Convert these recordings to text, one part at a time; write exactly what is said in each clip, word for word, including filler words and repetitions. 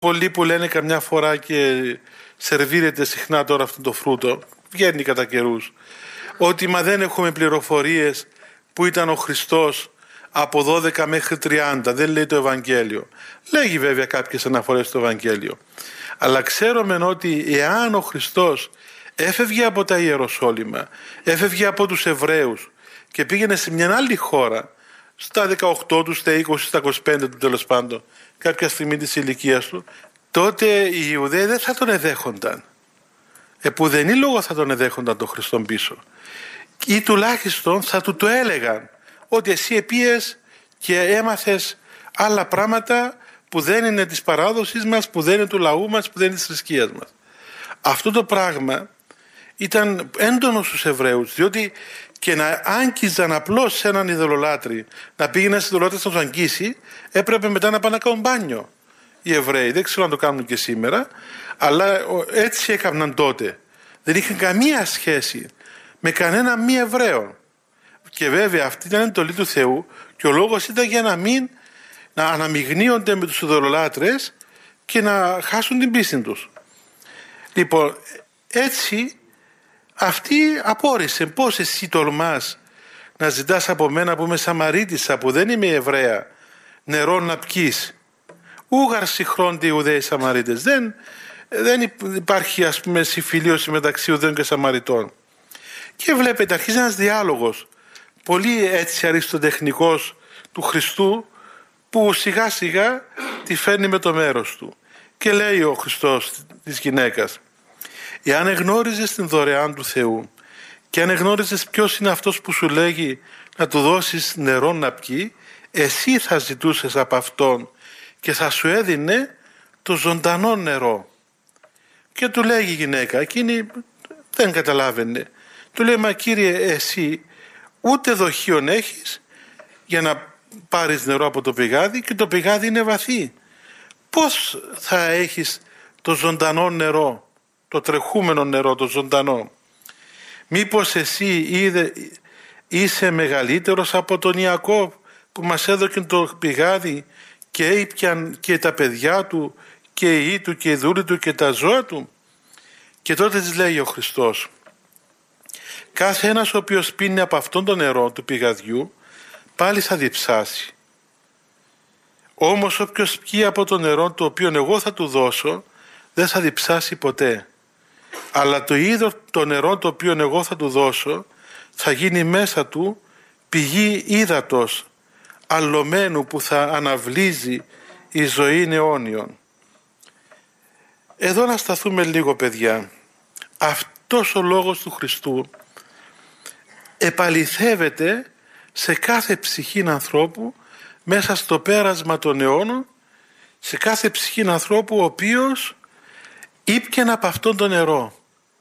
Πολλοί που λένε καμιά φορά και σερβίρεται συχνά τώρα αυτό το φρούτο, βγαίνει κατά καιρούς, ότι μα δεν έχουμε πληροφορίες που ήταν ο Χριστός από δώδεκα μέχρι τριάντα, δεν λέει το Ευαγγέλιο. Λέγει βέβαια κάποιες αναφορές στο Ευαγγέλιο. Αλλά ξέρουμε ότι εάν ο Χριστός έφευγε από τα Ιεροσόλυμα, έφευγε από τους Εβραίους και πήγαινε σε μια άλλη χώρα, στα δεκαοκτώ του, στα είκοσι, στα είκοσι πέντε του τέλος πάντων, κάποια στιγμή της ηλικίας του, τότε οι Ιουδαίοι δεν θα τον εδέχονταν. Επουδενή λόγο θα τον εδέχονταν τον Χριστόν πίσω. Ή τουλάχιστον θα του το έλεγαν ότι εσύ επίες και έμαθες άλλα πράγματα που δεν είναι της παράδοσης μας, που δεν είναι του λαού μας, που δεν είναι της θρησκείας μας. Αυτό το πράγμα ήταν έντονο στους Εβραίους, διότι και να άγγιζαν απλώς σε έναν ειδωλολάτρη, να πήγαινε ένας ειδωλολάτρης να τους αγγίσει, έπρεπε μετά να πάνε να κάνουν μπάνιο. Οι Εβραίοι, δεν ξέρω αν το κάνουν και σήμερα, αλλά έτσι έκαναν τότε. Δεν είχαν καμία σχέση με κανένα μη Εβραίο. Και βέβαια αυτή ήταν η εντολή του Θεού και ο λόγος ήταν για να μην να αναμειγνύονται με τους ειδωλολάτρες και να χάσουν την πίστη τους. Λοιπόν, έτσι αυτή απόρρισε. Πώς εσύ τολμάς να ζητάς από μένα που είμαι Σαμαρίτισσα, που δεν είμαι Εβραία, νερό να πιείς? Ούγαρ συγχρόνται οι Ιουδαίοι Σαμαρίτες. Δεν, δεν υπάρχει, ας πούμε, συμφιλίωση μεταξύ Ιουδαίων και Σαμαριτών. Και βλέπετε, αρχίζει ένας διάλογος πολύ έτσι αριστοτεχνικός του Χριστού, που σιγά σιγά τη φέρνει με το μέρος του. Και λέει ο Χριστός της γυναίκας: εάν εγνώριζες την δωρεάν του Θεού και αν εγνώριζες ποιος είναι αυτός που σου λέγει να του δώσεις νερό να πιει, εσύ θα ζητούσες από αυτόν και θα σου έδινε το ζωντανό νερό. Και του λέει η γυναίκα, εκείνη δεν καταλάβαινε, του λέει: μα Κύριε, εσύ ούτε δοχείον έχεις για να πάρεις νερό από το πηγάδι και το πηγάδι είναι βαθύ. Πώς θα έχεις το ζωντανό νερό, το τρεχούμενο νερό, το ζωντανό? Μήπως εσύ είδε, είσαι μεγαλύτερος από τον Ιακώβ που μας έδωκε το πηγάδι και ήπιαν και τα παιδιά του και οι ιοί του και οι δούλοι του και τα ζώα του? Και τότε της λέει ο Χριστός: κάθε ένας ο οποίος πίνει από αυτόν το νερό του πηγαδιού πάλι θα διψάσει. Όμως όποιος πιει από το νερό το οποίο εγώ θα του δώσω δεν θα διψάσει ποτέ. Αλλά το ίδιο το νερό το οποίο εγώ θα του δώσω θα γίνει μέσα του πηγή ύδατος αλλωμένου που θα αναβλύζει η ζωή αιώνιων. Εδώ να σταθούμε λίγο, παιδιά. Αυτός ο λόγος του Χριστού επαληθεύεται σε κάθε ψυχή ανθρώπου μέσα στο πέρασμα των αιώνων, σε κάθε ψυχή ανθρώπου ο οποίος ήπιαν από αυτόν το νερό.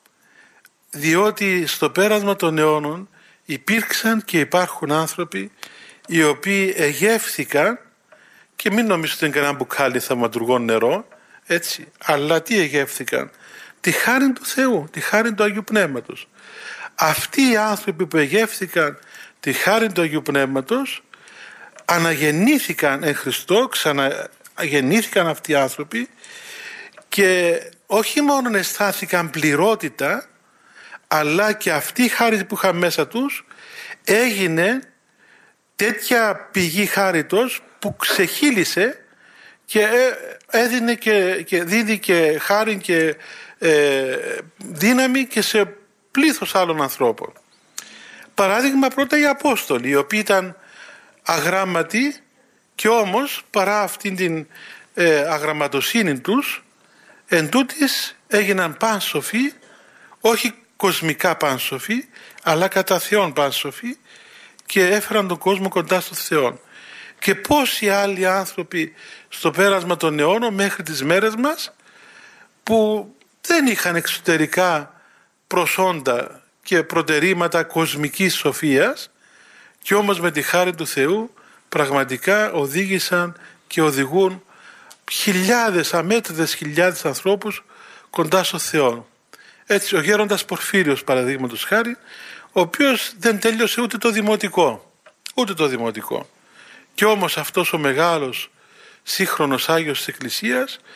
Διότι στο πέρασμα των αιώνων υπήρξαν και υπάρχουν άνθρωποι οι οποίοι εγεύθηκαν, και μην νομίζετε ότι είναι κανένα μπουκάλι θαυματουργών νερό, έτσι, αλλά τι εγεύθηκαν? Τη χάριν του Θεού, τη χάριν του Αγίου Πνεύματος. Αυτοί οι άνθρωποι που εγεύθηκαν τη χάριν του Αγίου Πνεύματος αναγεννήθηκαν εν Χριστώ, ξαναγεννήθηκαν αυτοί οι άνθρωποι και όχι μόνο αισθάνθηκαν πληρότητα, αλλά και αυτή η χάρη που είχαν μέσα τους έγινε τέτοια πηγή χάριτος που ξεχύλισε και έδινε και, και δίδει και χάρη και ε, δύναμη και σε πλήθος άλλων ανθρώπων. Παράδειγμα, πρώτα οι Απόστολοι, οι οποίοι ήταν αγράμματοι και όμως παρά αυτήν την ε, αγραμματοσύνη τους, εν τούτης έγιναν πάνσοφοι, όχι κοσμικά πάνσοφοι, αλλά κατά Θεόν πάνσοφοι, και έφεραν τον κόσμο κοντά στο Θεό. Και πόσοι άλλοι άνθρωποι στο πέρασμα των αιώνων μέχρι τις μέρες μας που δεν είχαν εξωτερικά προσόντα και προτερήματα κοσμικής σοφίας και όμως με τη χάρη του Θεού πραγματικά οδήγησαν και οδηγούν χιλιάδες, αμέτρητες χιλιάδες ανθρώπους κοντά στο Θεό. Έτσι ο γέροντας Πορφύριος, παραδείγματος χάρη, ο οποίος δεν τέλειωσε ούτε το δημοτικό, ούτε το δημοτικό. Και όμως αυτός ο μεγάλος σύγχρονος Άγιος της Εκκλησίας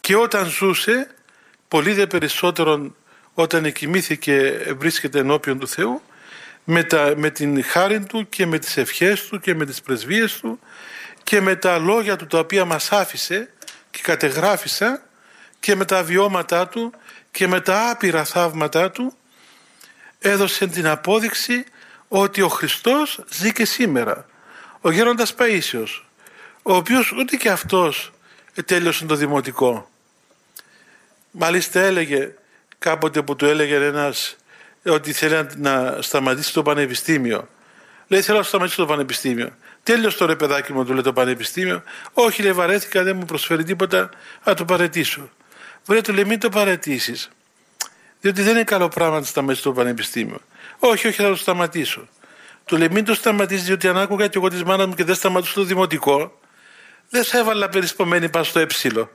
και όταν ζούσε, πολύ δε περισσότερον όταν εκοιμήθηκε βρίσκεται ενώπιον του Θεού, με, τα, με την χάρη του και με τις ευχές του και με τις πρεσβείες του και με τα λόγια του τα οποία μας άφησε και κατεγράφησα και με τα βιώματά του και με τα άπειρα θαύματά του έδωσε την απόδειξη ότι ο Χριστός ζει και σήμερα. Ο γέροντας Παΐσιος, ο οποίος ούτε και αυτός τέλειωσε το δημοτικό. Μάλιστα έλεγε κάποτε που του έλεγε ένας ότι θέλει να σταματήσει το πανεπιστήμιο. Λέει, θέλω να σταματήσω το πανεπιστήμιο. Τέλειωσε το ρε παιδάκι μου, του λέει, το πανεπιστήμιο. Όχι, λέει, βαρέθηκα, δεν μου προσφέρει τίποτα, να το παραιτήσω. Βρε, του λέει, μην το παραιτήσεις, διότι δεν είναι καλό πράγμα να σταματήσει το πανεπιστήμιο. Όχι, όχι, θα το σταματήσω. Του λέει, μην το σταματήσεις, διότι αν άκουγα και εγώ της μάνας μου και δεν σταματούσα το δημοτικό, δεν θα έβαλα περισπομένη πάνω στο έψιλο.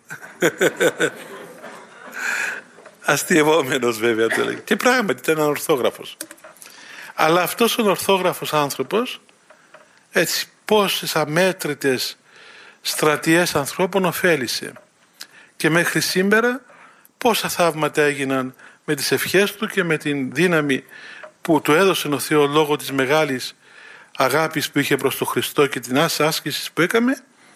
Αστειευόμενος βέβαια το έλεγε. Και πράγματι ήταν ορθόγραφος. Αλλά αυτός ο ορθόγραφος άνθρωπος, έτσι πόσες αμέτρητες στρατιές ανθρώπων ωφέλησε. Και μέχρι σήμερα πόσα θαύματα έγιναν με τις ευχές του και με την δύναμη που του έδωσε ο Θεός λόγω της μεγάλης αγάπης που είχε προς τον Χριστό και την άσκηση που έκαμε.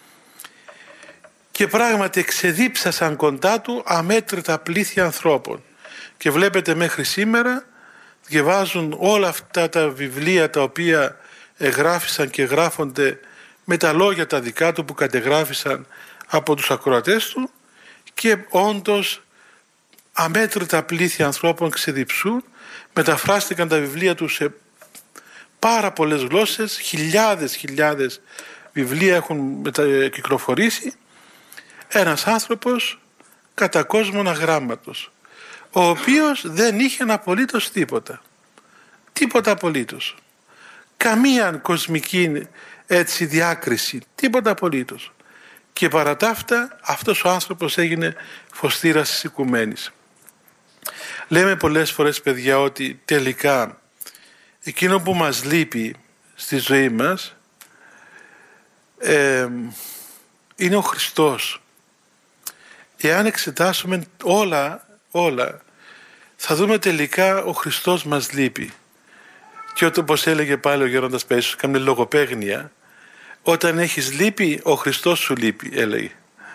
Και πράγματι εξεδίψασαν κοντά του αμέτρητα πλήθη ανθρώπων. Και βλέπετε μέχρι σήμερα διαβάζουν όλα αυτά τα βιβλία τα οποία εγγράφησαν και γράφονται με τα λόγια τα δικά του που κατεγράφησαν από τους ακροατές του και όντως αμέτρητα πλήθη ανθρώπων ξεδιψούν, μεταφράστηκαν τα βιβλία του σε πάρα πολλές γλώσσες, χιλιάδες χιλιάδες βιβλία έχουν κυκλοφορήσει. Ένας άνθρωπος κατά κόσμον αγράμματος, ο οποίος δεν είχε απολύτως τίποτα. Τίποτα απολύτως. Καμία κοσμική έτσι διάκριση. Τίποτα απολύτως. Και παρά τα αυτά αυτός ο άνθρωπος έγινε φωστήρας της οικουμένης. Λέμε πολλές φορές, παιδιά, ότι τελικά εκείνο που μας λείπει στη ζωή μας ε, είναι ο Χριστός. Εάν εξετάσουμε όλα, όλα, θα δούμε τελικά ο Χριστός μας λείπει. Και όταν, όπως έλεγε πάλι ο γέροντας Παΐσιος, κάμνε λογοπαίγνια, όταν έχεις λείπει, ο Χριστός σου λείπει, έλεγε.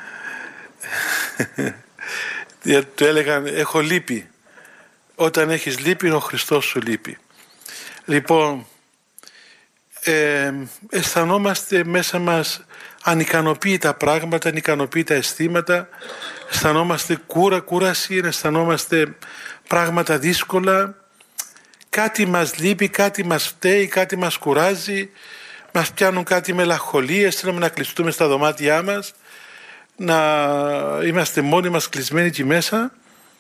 Του έλεγαν, έχω λείπει. Όταν έχεις λείπει, ο Χριστός σου λείπει. Λοιπόν, ε, αισθανόμαστε μέσα μας ανικανοποίητα πράγματα, ανικανοποίητα αισθήματα, αισθανόμαστε κούρα, κούραση, αισθανόμαστε πράγματα δύσκολα, κάτι μας λείπει, κάτι μας φταίει, κάτι μας κουράζει, μας πιάνουν κάτι μελαγχολίες, θέλουμε να κλειστούμε στα δωμάτια μας, να είμαστε μόνοι μας κλεισμένοι εκεί μέσα.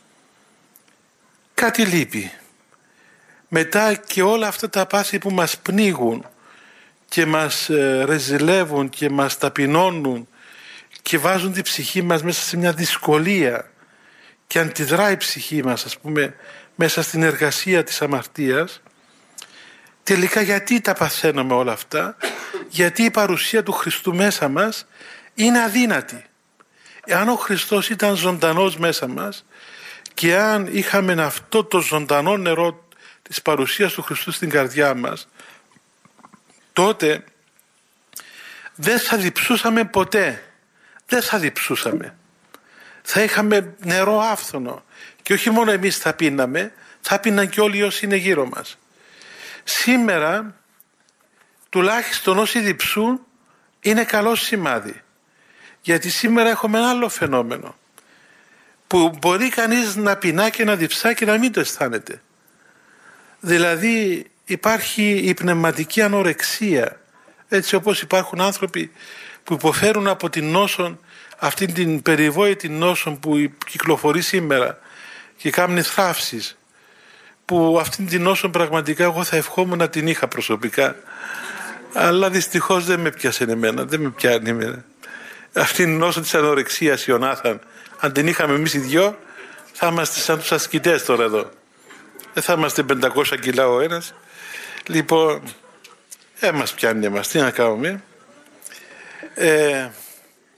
Κάτι λείπει. Μετά και όλα αυτά τα πάθη που μας πνίγουν και μας ε, ρεζιλεύουν και μας ταπεινώνουν και βάζουν την ψυχή μας μέσα σε μια δυσκολία και αντιδράει η ψυχή μας, ας πούμε, μέσα στην εργασία της αμαρτίας. Τελικά γιατί τα παθαίνουμε όλα αυτά? Γιατί η παρουσία του Χριστού μέσα μας είναι αδύνατη. Εάν ο Χριστός ήταν ζωντανός μέσα μας και αν είχαμε αυτό το ζωντανό νερό της παρουσίας του Χριστού στην καρδιά μας, τότε δεν θα διψούσαμε ποτέ. Δεν θα διψούσαμε. Θα είχαμε νερό άφθονο. Και όχι μόνο εμείς θα πίναμε, θα πίναν και όλοι όσοι είναι γύρω μας. Σήμερα, τουλάχιστον όσοι διψούν, είναι καλό σημάδι. Γιατί σήμερα έχουμε ένα άλλο φαινόμενο. Που μπορεί κανείς να πεινά και να διψά και να μην το αισθάνεται. Δηλαδή υπάρχει η πνευματική ανορεξία. Έτσι όπως υπάρχουν άνθρωποι που υποφέρουν από την νόσον, αυτή την περιβόητη νόσον που κυκλοφορεί σήμερα και κάνει θράψεις, που αυτήν την νόσον πραγματικά εγώ θα ευχόμουν να την είχα προσωπικά, αλλά δυστυχώς δεν με πιάσε εμένα, δεν με πιάνει εμένα. Αυτή την νόσο της ανορεξίας, Ιωνάθαν, αν την είχαμε εμείς οι δυο, θα είμαστε σαν τους ασκητές τώρα εδώ. Δεν θα είμαστε πεντακόσια κιλά ο ένας. Λοιπόν, ε, μας πιάνει εμάς, τι να κάνουμε. Ε,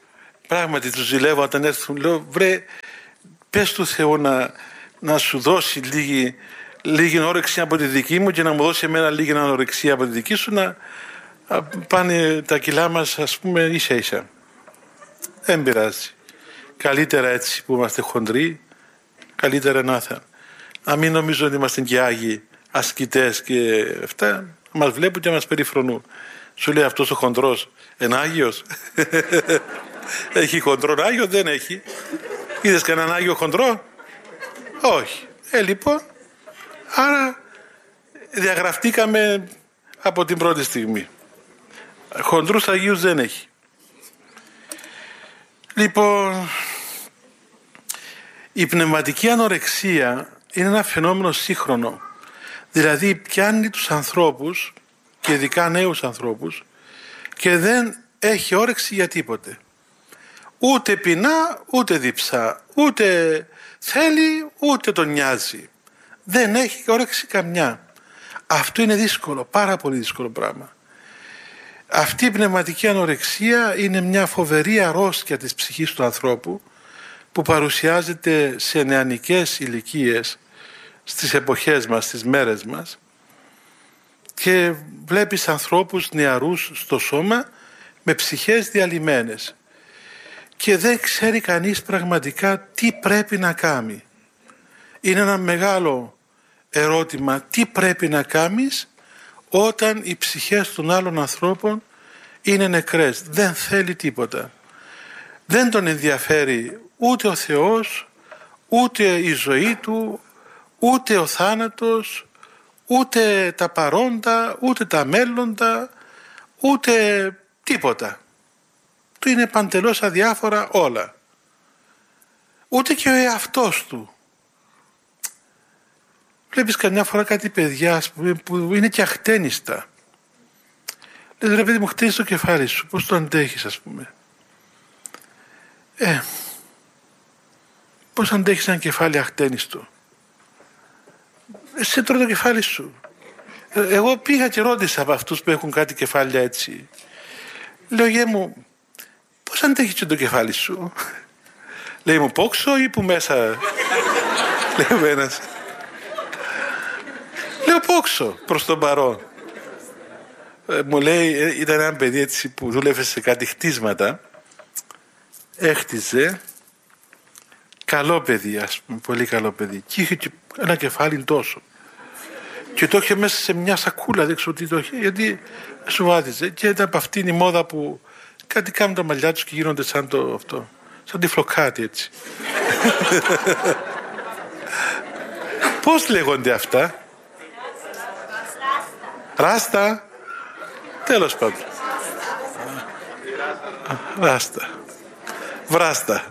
πράγματι τους ζηλεύω όταν έρθουν, λέω βρε πες του Θεού να, να σου δώσει λίγη, λίγη όρεξη από τη δική μου και να μου δώσει εμένα λίγη ανορεξία από τη δική σου, να πάνε τα κιλά μας ας πούμε ίσα ίσα. Δεν πειράζει. Καλύτερα έτσι που είμαστε χοντροί, καλύτερα να θα. Να μην νομίζω ότι είμαστε και άγιοι, ασκητές και αυτά, μας βλέπουν και μας περιφρονούν. Σου λέει αυτός ο χοντρός, εν Άγιος. Έχει χοντρό Άγιο, δεν έχει. Είδες κανέναν Άγιο χοντρό? Όχι. Ε, λοιπόν, άρα διαγραφτήκαμε από την πρώτη στιγμή. Χοντρούς Αγίους δεν έχει. Λοιπόν, η πνευματική ανορεξία είναι ένα φαινόμενο σύγχρονο. Δηλαδή πιάνει τους ανθρώπους και ειδικά νέους ανθρώπους και δεν έχει όρεξη για τίποτε. Ούτε πεινά, ούτε διψά, ούτε θέλει, ούτε τον νοιάζει. Δεν έχει όρεξη καμιά. Αυτό είναι δύσκολο, πάρα πολύ δύσκολο πράγμα. Αυτή η πνευματική ανορεξία είναι μια φοβερή αρρώστια της ψυχής του ανθρώπου που παρουσιάζεται σε νεανικές ηλικίες στις εποχές μας, στις μέρες μας, και βλέπεις ανθρώπους νεαρούς στο σώμα με ψυχές διαλυμένες και δεν ξέρει κανείς πραγματικά τι πρέπει να κάνει. Είναι ένα μεγάλο ερώτημα, τι πρέπει να κάνεις όταν οι ψυχές των άλλων ανθρώπων είναι νεκρές. Δεν θέλει τίποτα. Δεν τον ενδιαφέρει ούτε ο Θεός, ούτε η ζωή του, ούτε ο θάνατος, ούτε τα παρόντα, ούτε τα μέλλοντα, ούτε τίποτα. Του είναι παντελώς αδιάφορα όλα. Ούτε και ο εαυτός του. Βλέπεις καμιά φορά κάτι παιδιά, ας πούμε, που είναι και αχτένιστα. Λες ρε παιδί μου, χτίζεις το κεφάλι σου, πώς το αντέχεις ας πούμε. Ε, πώς αντέχεις ένα κεφάλι αχτένιστο? Εσύ τρώει το κεφάλι σου. Ε, εγώ πήγα και ρώτησα από αυτούς που έχουν κάτι κεφάλια έτσι. Λέω γε μου, πώς αντέχεις και το κεφάλι σου? Λέει μου πόξο ή που μέσα? Λέει ο ένας. Λέω πόξο προς τον παρόν. Ε, μου λέει, ήταν ένα παιδί έτσι που δούλευε σε κάτι χτίσματα, έχτιζε, καλό παιδί ας πούμε, πολύ καλό παιδί, και είχε και ένα κεφάλι τόσο και το είχε μέσα σε μια σακούλα, δεν ξέρω τι το είχε, γιατί σου βάδιζε, και ήταν από αυτήν η μόδα που κάτι κάνουν τα μαλλιά τους και γίνονται σαν το αυτό, σαν τη φλοκάτη έτσι. Πώς λέγονται αυτά? Ράστα. Τέλος πάντων. Ράστα. Βράστα.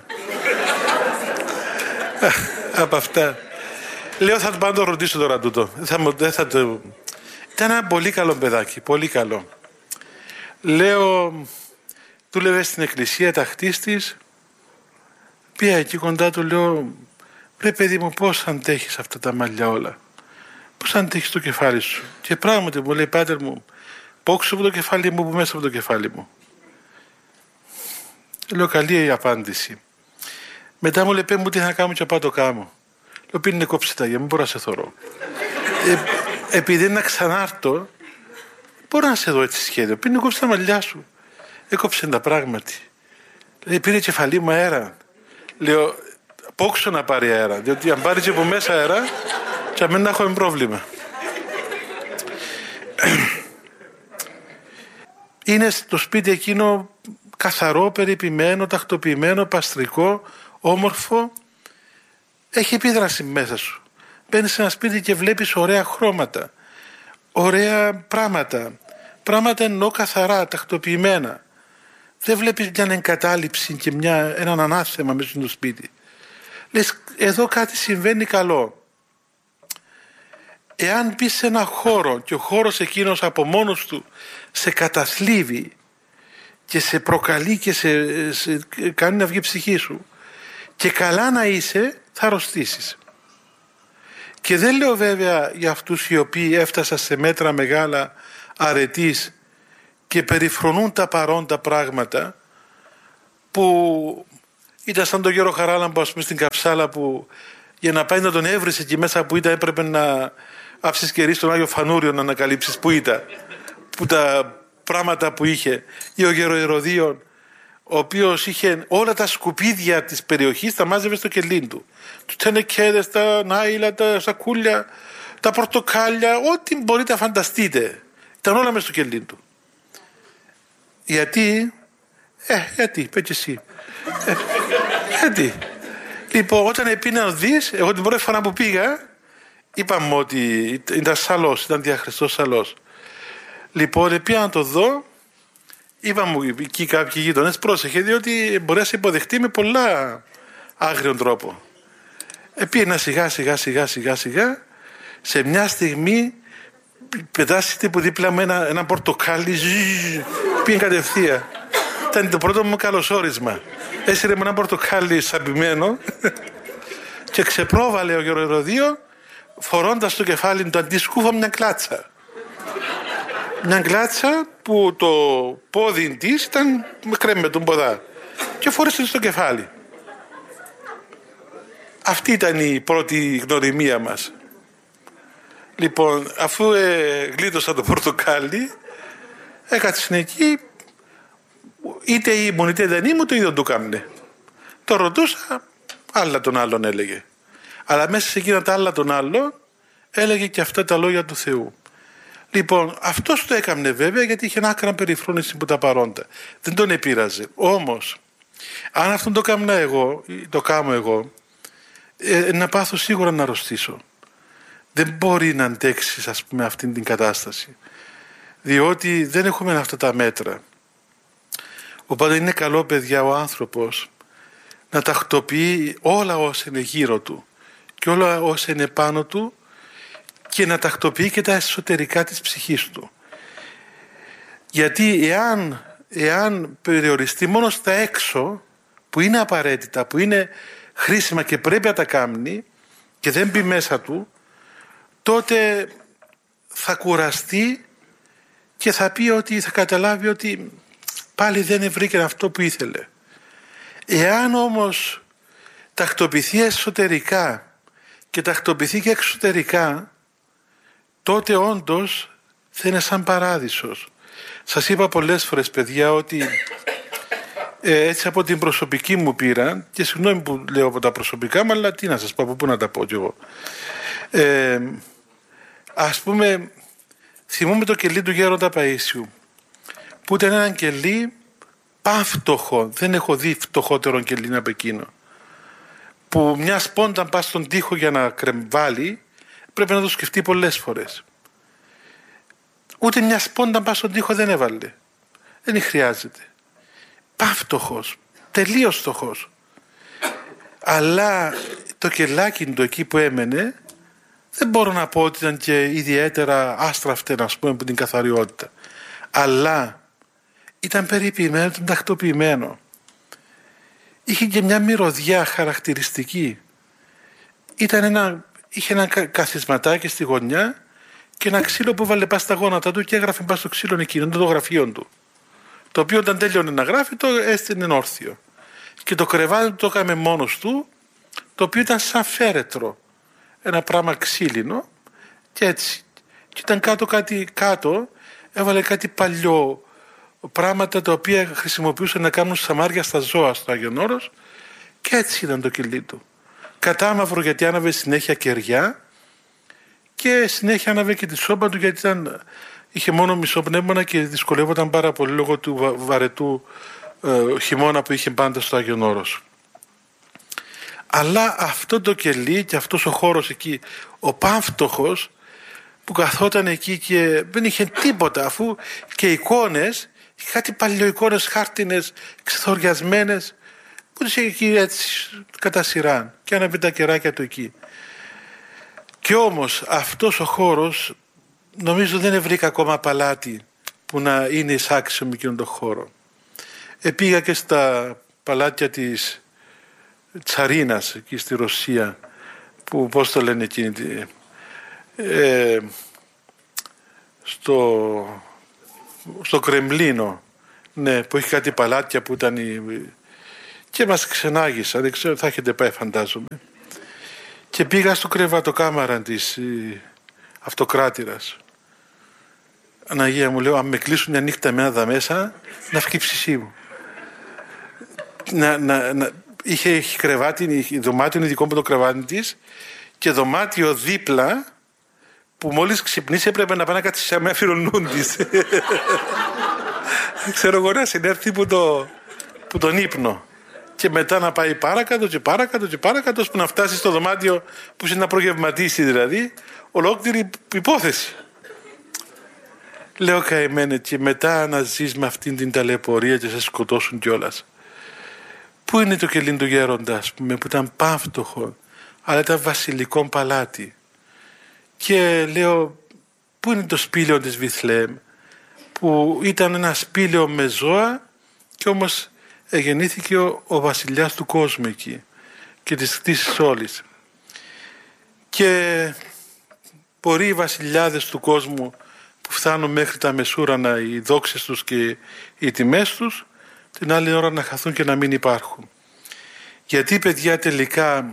Από αυτά. Λέω θα πάω να το ρωτήσω τώρα τούτο. Θα, δεν θα το... Ήταν ένα πολύ καλό παιδάκι. Πολύ καλό. Λέω, δούλευε στην εκκλησία ταχτής της. Πήγα εκεί κοντά του, λέω, ρε παιδί μου, πώς αντέχεις αυτά τα μαλλιά όλα? Πώς αντέχεις το κεφάλι σου? Και πράγματι μου λέει, πάτερ μου, πόξω από το κεφάλι μου, που μέσα από το κεφάλι μου. Λέω, καλή η απάντηση. Μετά μου λέει, πέ μου τι θα κάνω και πάω το κάμω. Λέω, πίνει κόψε τα, για μην μπορώ να σε θωρώ. ε, επειδή είναι να ξανάρθω, μπορώ να σε δω έτσι σχέδιο. Πίνει κόψε τα μαλλιά σου. Έκοψε τα πράγματι. Λέει, πήρε κεφαλή μου αέρα. Λέω, πόξω να πάρει αέρα, διότι αν πάρει και από μέσα αέρα, και αμήν να έχουμε πρόβλημα. Είναι στο σπίτι εκείνο καθαρό, περιποιημένο, τακτοποιημένο, παστρικό, όμορφο. Έχει επίδραση μέσα σου. Μπαίνεις σε ένα σπίτι και βλέπεις ωραία χρώματα, ωραία πράγματα. Πράγματα εννοώ καθαρά, τακτοποιημένα. Δεν βλέπεις μια εγκατάλειψη και μια, έναν ανάθεμα μέσα στο σπίτι. Λες, εδώ κάτι συμβαίνει καλό. Εάν μπεις σε ένα χώρο και ο χώρος εκείνος από μόνος του σε καταθλίβει και σε προκαλεί και σε, σε κάνει να βγει η ψυχή σου, και καλά να είσαι, θα αρρωστήσεις. Και δεν λέω βέβαια για αυτούς οι οποίοι έφτασαν σε μέτρα μεγάλα αρετής και περιφρονούν τα παρόντα πράγματα, που ήταν σαν τον Γιώργο Χαράλαμπο, ας πούμε, στην Καψάλα, που για να πάει να τον έβρισε εκεί μέσα που ήταν έπρεπε να άψεις κερί στον Άγιο Φανούριο να ανακαλύψεις που ήταν, που τα πράγματα που είχε. Ή ο Γεροηρωδίων, ο οποίος είχε όλα τα σκουπίδια της περιοχής, τα μάζευε στο κελί του. Τους τενεκέδες, τα νάιλα, τα σακούλια, τα πορτοκάλια, ό,τι μπορείτε να φανταστείτε. Ήταν όλα μες στο κελί του. Γιατί, ε, γιατί, πες και εσύ. Ε, γιατί. Λοιπόν, όταν επίνα να δεις, εγώ την πρώτη φορά που πήγα, είπαμε ότι ήταν σαλός, ήταν διαχρηστός σαλός. Λοιπόν, επίνα να το δω, είπαμε εκεί κάποιοι γείτονες, πρόσεχε, διότι μπορεί να σε υποδεχτεί με πολλά άγριον τρόπο. Επίνα σιγά σιγά σιγά σιγά σιγά, σε μια στιγμή πετάσετε που δίπλα με ένα, ένα πορτοκάλι, πήγε κατευθείαν. Ήταν το πρώτο μου καλωσόρισμα. Έσυρε με ένα πορτοκάλι σαπημένο και ξεπρόβαλε ο Γεροηρωδίο φορώντας στο κεφάλι του αντισκούφα μια κλάτσα. Μια κλάτσα που το πόδι της ήταν με κρέμμετον ποδά και φόρεσε στο κεφάλι. Αυτή ήταν η πρώτη γνωριμία μας. Λοιπόν, αφού ε, γλίτωσα το πορτοκάλι, έκατσε εκεί, είτε ήμουν είτε δεν ήμουν, το ίδιο του κάμνε. Το ρωτούσα, άλλα τον άλλον έλεγε. Αλλά μέσα σε εκείνα τα άλλα τον άλλον έλεγε και αυτά τα λόγια του Θεού. Λοιπόν, αυτός το έκαμνε βέβαια γιατί είχε άκρα περιφρόνηση που τα παρόντα. Δεν τον επήραζε. Όμως, αν αυτόν το κάμνα εγώ, το κάμω εγώ, ε, να πάθω σίγουρα να αρρωστήσω. Δεν μπορεί να αντέξεις, ας πούμε, αυτήν την κατάσταση. Διότι δεν έχουμε αυτά τα μέτρα. Οπότε είναι καλό, παιδιά, ο άνθρωπος να τακτοποιεί όλα όσα είναι γύρω του και όλα όσα είναι πάνω του και να τακτοποιεί και τα εσωτερικά της ψυχής του. Γιατί εάν, εάν περιοριστεί μόνο στα έξω, που είναι απαραίτητα, που είναι χρήσιμα και πρέπει να τα κάνει και δεν μπει μέσα του, τότε θα κουραστεί και θα πει ότι θα καταλάβει ότι πάλι δεν βρήκε αυτό που ήθελε. Εάν όμως τακτοποιηθεί εσωτερικά και τακτοποιηθεί και εξωτερικά, τότε όντως θα είναι σαν παράδεισος. Σας είπα πολλές φορές, παιδιά, ότι ε, έτσι από την προσωπική μου πείρα, και συγγνώμη που λέω από τα προσωπικά μου, αλλά τι να σας πω, από πού να τα πω κι εγώ. Ε, ας πούμε, θυμούμαι το κελί του Γέροντα Παΐσιου, που ήταν ένα κελί παύτωχο. Δεν έχω δει φτωχότερο κελί από εκείνο. Που μια σπόντα πας στον τοίχο για να κρεμβάλει, πρέπει να το σκεφτεί πολλές φορές. Ούτε μια σπόντα πας στον τοίχο δεν έβαλε. Δεν χρειάζεται. Παύτωχος. Τελείως φτωχός. Αλλά το κελάκι του εκεί που έμενε, δεν μπορώ να πω ότι ήταν και ιδιαίτερα άστραφτε, να πούμε, από την καθαριότητα. Αλλά ήταν περιποιημένο, ήταν τακτοποιημένο. Είχε και μια μυρωδιά χαρακτηριστική. Ήταν ένα, είχε ένα καθισματάκι στη γωνιά και ένα ξύλο που βάλε πας στα γόνατα του και έγραφε πας στο ξύλο εκείνο, το γραφείο του. Το οποίο όταν τέλειωνε να γράφει, το έστεινε όρθιο. Και το κρεβάτι του το έκαμε μόνος του, το οποίο ήταν σαν φέρετρο. Ένα πράγμα ξύλινο και έτσι. Και ήταν κάτω κάτι κάτω, έβαλε κάτι παλιό, πράγματα τα οποία χρησιμοποιούσαν να κάνουν σαμάρια στα ζώα στο Άγιον Όρος, και έτσι ήταν το κελί του. Κατάμαυρο γιατί άναβε συνέχεια κεριά και συνέχεια άναβε και τη σόμπα του, γιατί ήταν, είχε μόνο μισό πνεύμονα και δυσκολεύονταν πάρα πολύ λόγω του βα, βαρετού ε, χειμώνα που είχε πάντα στο Άγιον Όρος. Αλλά αυτό το κελί και αυτός ο χώρος εκεί, ο πάμφτωχος που καθόταν εκεί και δεν είχε τίποτα, αφού και εικόνες, είχε κάτι παλιοεικόνες χάρτινες, ξεθοριασμένες, που τις είχε εκεί έτσι κατά σειρά και άναβε τα κεράκια του εκεί. Και όμως αυτός ο χώρος νομίζω δεν βρήκα ακόμα παλάτι που να είναι εισάξιο με εκείνον τον χώρο. Επήγα και στα παλάτια της Τσαρίνας εκεί στη Ρωσία, που πώς το λένε εκείνη, ε, στο, στο Κρεμλίνο, ναι, που έχει κάτι παλάτια που ήταν η, και μας ξενάγησα, δεν ξέρω, θα έχετε πάει φαντάζομαι. Και πήγα στο κρεβατοκάμαρα της η, αυτοκράτηρας. Αναγία μου, λέω, αν με κλείσουν μια νύχτα εμένα εδώ μέσα, να βγει η ψυχή μου. Να, να, να, είχε, είχε κρεβάτι, είχε δωμάτιο ειδικό με το κρεβάτι της και δωμάτιο δίπλα που μόλις ξυπνήσει έπρεπε να πάει να κάτσει σε με αφιρονούν της. Ξέρω εγώ να συνέρθει που, το, που τον ύπνο. Και μετά να πάει παρακάτω και παρακάτω και παρακάτω ώστε να φτάσει στο δωμάτιο που είναι να προγευματίσει δηλαδή ολόκληρη υπόθεση. Λέω καημένε, και μετά να ζεις με αυτήν την ταλαιπωρία και σε σκοτώσουν κιόλας. Πού είναι το κελίν του γέροντα, ας πούμε, που ήταν πάμφτωχο, αλλά ήταν βασιλικό παλάτι. Και λέω, πού είναι το σπήλαιο της Βιθλεέμ, που ήταν ένα σπήλαιο με ζώα και όμως γεννήθηκε ο, ο βασιλιάς του κόσμου εκεί και της κτήσης όλης. Και μπορεί οι βασιλιάδες του κόσμου που φτάνουν μέχρι τα μεσούρανα, οι δόξες τους και οι τιμές τους, την άλλη ώρα να χαθούν και να μην υπάρχουν. Γιατί, παιδιά, τελικά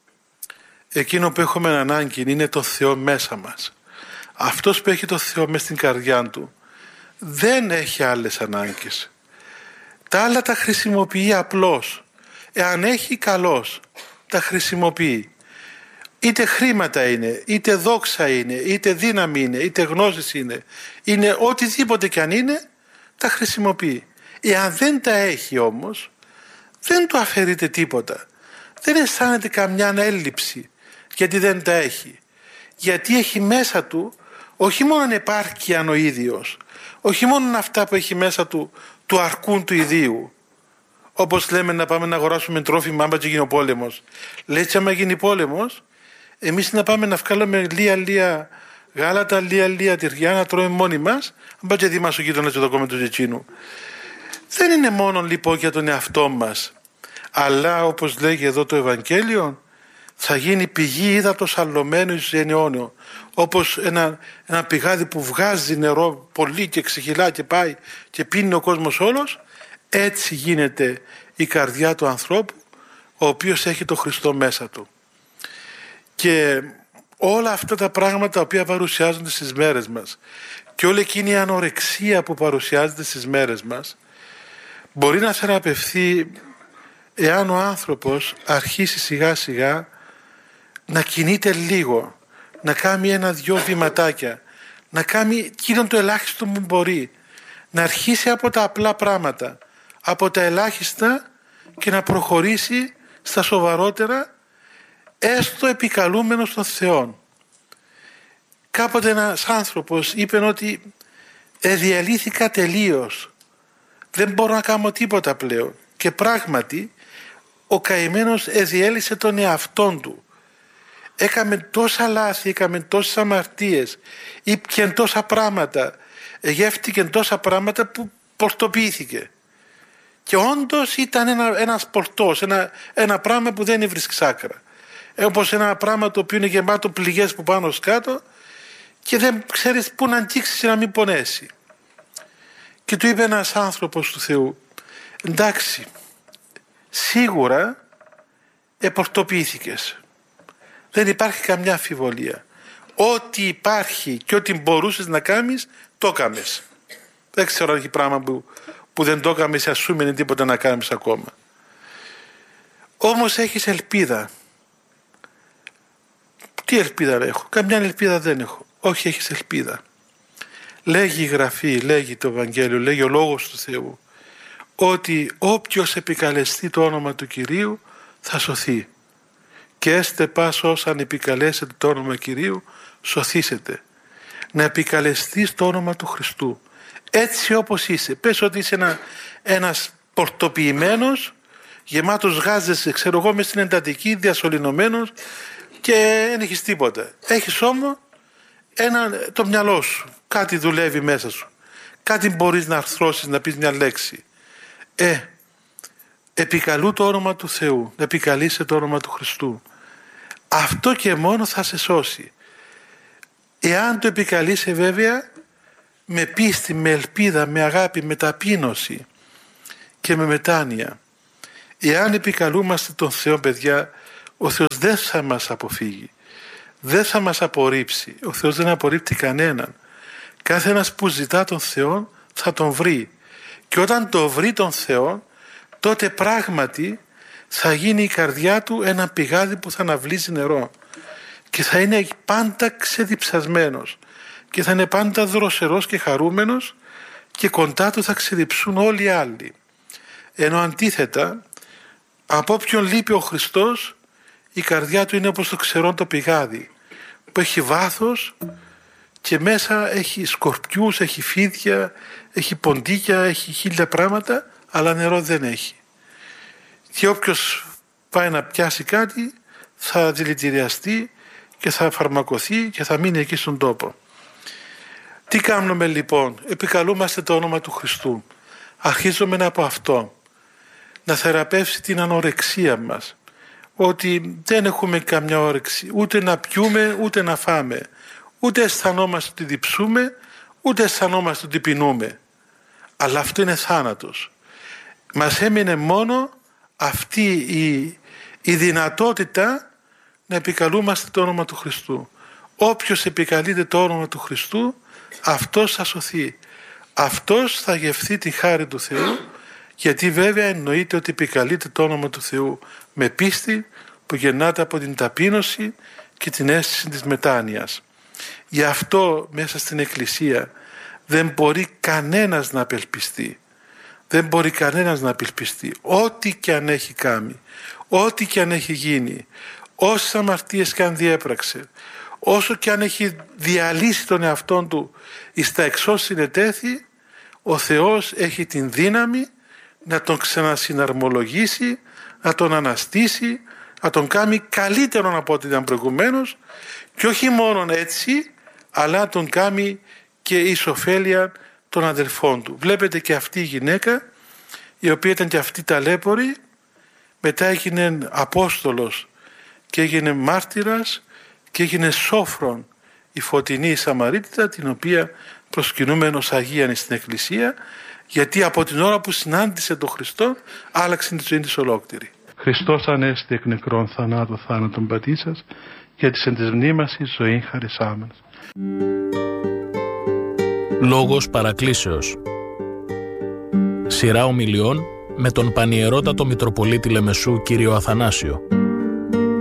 εκείνο που έχουμε ανάγκη είναι το Θεό μέσα μας. Αυτός που έχει το Θεό μέσα στην καρδιά του δεν έχει άλλες ανάγκες. Τα άλλα τα χρησιμοποιεί απλώς. Εάν έχει, καλώς τα χρησιμοποιεί. Είτε χρήματα είναι, είτε δόξα είναι, είτε δύναμη είναι, είτε γνώσεις είναι. Είναι οτιδήποτε κι αν είναι, τα χρησιμοποιεί. Εάν δεν τα έχει όμως, δεν του αφαιρείται τίποτα. Δεν αισθάνεται καμιά έλλειψη γιατί δεν τα έχει. Γιατί έχει μέσα του όχι μόνο επάρκεια ο ίδιος, όχι μόνο αυτά που έχει μέσα του του αρκούν του ιδίου. Όπως λέμε να πάμε να αγοράσουμε τρόφιμα άμα και γίνει ο πόλεμος. Λέει και άμα γίνει πόλεμος, εμείς να πάμε να βγάλουμε λία λία γάλατα, λία λία τυριά να τρώμε μόνοι μας, αν πάει και δει μας ο γείτονας και το κόμμα του εκείνου. Δεν είναι μόνο λοιπόν για τον εαυτό μας, αλλά όπως λέγει εδώ το Ευαγγέλιο, θα γίνει πηγή ύδατος αλλωμένου εις αιώνιο. Όπως ένα, ένα πηγάδι που βγάζει νερό πολύ και ξεχυλά και πάει και πίνει ο κόσμος όλος, έτσι γίνεται η καρδιά του ανθρώπου, ο οποίος έχει το Χριστό μέσα του. Και όλα αυτά τα πράγματα τα οποία παρουσιάζονται στις μέρες μας και όλη εκείνη η ανορεξία που παρουσιάζεται στις μέρες μας μπορεί να θεραπευθεί εάν ο άνθρωπος αρχίσει σιγά σιγά να κινείται λίγο, να κάνει ένα-δυο βηματάκια, να κάνει εκείνο το ελάχιστο που μπορεί, να αρχίσει από τα απλά πράγματα, από τα ελάχιστα και να προχωρήσει στα σοβαρότερα, έστω επικαλούμενος των Θεών. Κάποτε ένας άνθρωπος είπε ότι εδιαλύθηκα τελείως, δεν μπορώ να κάνω τίποτα πλέον. Και πράγματι ο καημένος εδιέλυσε τον εαυτόν του. Έκαμε τόσα λάθη, έκαμε τόσες αμαρτίες, ήπιαν τόσα πράγματα, γεύτηκε τόσα πράγματα που πορτοποιήθηκε. Και όντως ήταν ένα, ένας πορτός, ένα, ένα πράγμα που δεν έβρισκε άκρα. Όπως ένα πράγμα το οποίο είναι γεμάτο πληγές που πάνω κάτω και δεν ξέρεις πού να αγγίξεις να μην πονέσει. Και του είπε ένας άνθρωπος του Θεού, εντάξει, σίγουρα επορτοποιήθηκες. Δεν υπάρχει καμιά αμφιβολία. Ό,τι υπάρχει και ό,τι μπορούσες να κάνεις, το έκαμες. Δεν ξέρω αν έχει πράγμα που, που δεν το έκαμες, ας σου μείνει τίποτα να κάνεις ακόμα. Όμως έχεις ελπίδα. Τι ελπίδα έχω? Καμιά ελπίδα δεν έχω. Όχι, έχεις ελπίδα. Λέγει η Γραφή, λέγει το Ευαγγέλιο, λέγει ο Λόγος του Θεού, ότι όποιος επικαλεστεί το όνομα του Κυρίου θα σωθεί. Και έστε πας όσαν επικαλέσετε το όνομα Κυρίου, σωθήσετε. Να επικαλεστείς το όνομα του Χριστού. Έτσι όπως είσαι. Πες ότι είσαι ένα, ένας πορτοποιημένος, γεμάτος γάζες, ξέρω εγώ, μες στην εντατική, διασωληνωμένος και δεν έχεις τίποτα. Έχεις όμως ένα, το μυαλό σου. Κάτι δουλεύει μέσα σου. Κάτι μπορείς να αρθρώσεις, να πεις μια λέξη. Ε, επικαλού το όνομα του Θεού. Επικαλείσαι το όνομα του Χριστού. Αυτό και μόνο θα σε σώσει. Εάν το επικαλείσαι βέβαια με πίστη, με ελπίδα, με αγάπη, με ταπείνωση και με μετάνοια. Εάν επικαλούμαστε τον Θεό, παιδιά, ο Θεός δεν θα μας αποφύγει, δεν θα μας απορρίψει. Ο Θεός δεν απορρίπτει κανέναν. Κάθε ένας που ζητά τον Θεό θα τον βρει. Και όταν το βρει τον Θεό, τότε πράγματι θα γίνει η καρδιά του ένα πηγάδι που θα αναβλύζει νερό. Και θα είναι πάντα ξεδιψασμένος. Και θα είναι πάντα δροσερός και χαρούμενος, και κοντά του θα ξεδιψούν όλοι οι άλλοι. Ενώ αντίθετα, από όποιον λείπει ο Χριστός, η καρδιά του είναι όπως το ξερό το πηγάδι, που έχει βάθος και μέσα έχει σκορπιούς, έχει φίδια, έχει ποντίκια, έχει χίλια πράγματα, αλλά νερό δεν έχει. Και όποιος πάει να πιάσει κάτι θα δηλητηριαστεί και θα φαρμακοθεί και θα μείνει εκεί στον τόπο. Τι κάνουμε λοιπόν? Επικαλούμαστε το όνομα του Χριστού. Αρχίζουμε από αυτό, να θεραπεύσει την ανορεξία μας, ότι δεν έχουμε καμιά όρεξη ούτε να πιούμε ούτε να φάμε, ούτε αισθανόμαστε ότι διψούμε, ούτε αισθανόμαστε ότι πεινούμε. Αλλά αυτό είναι θάνατος. Μας έμεινε μόνο αυτή η, η δυνατότητα να επικαλούμαστε το όνομα του Χριστού. Όποιος επικαλείται το όνομα του Χριστού, αυτός θα σωθεί. Αυτός θα γευθεί τη χάρη του Θεού, γιατί βέβαια εννοείται ότι επικαλείται το όνομα του Θεού με πίστη που γεννάται από την ταπείνωση και την αίσθηση της μετάνοιας. Γι' αυτό μέσα στην Εκκλησία δεν μπορεί κανένας να απελπιστεί. Δεν μπορεί κανένας να απελπιστεί. Ό,τι και αν έχει κάνει, ό,τι και αν έχει γίνει, όσες αμαρτίες και αν διέπραξε, όσο και αν έχει διαλύσει τον εαυτόν του εις τα εξώς συνετέθη, ο Θεός έχει την δύναμη να τον ξανασυναρμολογήσει, να τον αναστήσει, να τον κάνει καλύτερον από ό,τι ήταν προηγουμένως, και όχι μόνο έτσι, αλλά να τον κάνει και εις ωφέλεια των αδελφών του. Βλέπετε και αυτή η γυναίκα, η οποία ήταν και αυτή ταλέπορη, μετά έγινε Απόστολος και έγινε μάρτυρας και έγινε σόφρον η φωτεινή Σαμαρίτητα, την οποία προσκυνούμε ως Αγίανη στην Εκκλησία, γιατί από την ώρα που συνάντησε τον Χριστό άλλαξε τη ζωή της ολόκληρη. Χριστός ανέστη εκ νεκρών θανάτου θάνατον πατήσας, για της εν της μνήμας η ζωή χαρισάμενος. Λόγος παρακλήσεως. Σειρά ομιλιών με τον Πανιερότατο Μητροπολίτη Λεμεσού κύριο Αθανάσιο.